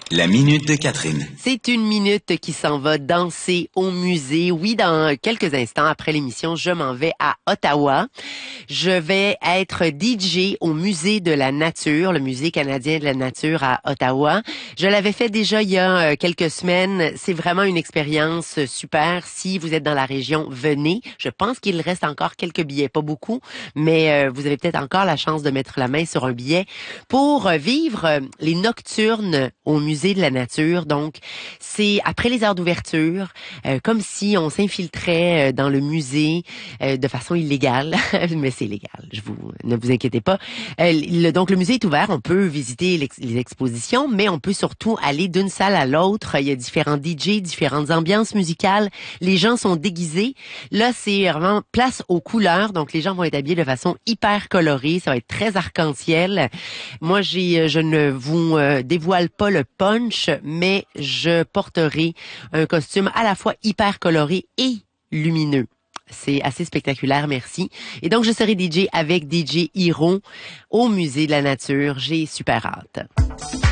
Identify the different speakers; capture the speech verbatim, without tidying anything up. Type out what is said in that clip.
Speaker 1: La minute de Catherine.
Speaker 2: C'est une minute qui s'en va danser au musée. Oui, dans quelques instants après l'émission, je m'en vais à Ottawa. Je vais être D J au Musée de la Nature, le Musée canadien de la nature à Ottawa. Je l'avais fait déjà il y a quelques semaines. C'est vraiment une expérience super. Si vous êtes dans la région, venez. Je pense qu'il reste encore quelques billets, pas beaucoup, mais vous avez peut-être encore la chance de mettre la main sur un billet pour vivre les nocturnes au Musée de la nature. Donc, c'est après les heures d'ouverture, euh, comme si on s'infiltrait euh, dans le musée euh, de façon illégale, mais c'est légal, je vous ne vous inquiétez pas. Euh, le, donc, le musée est ouvert, on peut visiter l'ex, les expositions, mais on peut surtout aller d'une salle à l'autre. Il y a différents D J, différentes ambiances musicales. Les gens sont déguisés. Là, c'est vraiment place aux couleurs, donc les gens vont être habillés de façon hyper colorée. Ça va être très arc-en-ciel. Moi, j'ai, je ne vous euh, dévoile pas le punch, mais je porterai un costume à la fois hyper coloré et lumineux. C'est assez spectaculaire, merci. Et donc, je serai D J avec D J Hiro au Musée de la Nature. J'ai super hâte.